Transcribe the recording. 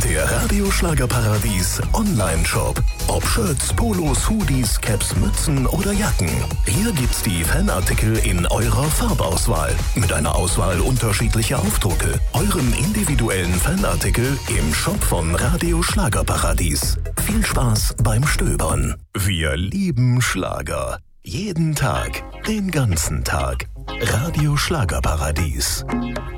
Der Radio Schlagerparadies Online-Shop. Ob Shirts, Polos, Hoodies, Caps, Mützen oder Jacken. Hier gibt's die Fanartikel in eurer Farbauswahl. Mit einer Auswahl unterschiedlicher Aufdrucke. Euren individuellen Fanartikel im Shop von Radio Schlagerparadies. Viel Spaß beim Stöbern. Wir lieben Schlager. Jeden Tag, den ganzen Tag. Radio Schlagerparadies.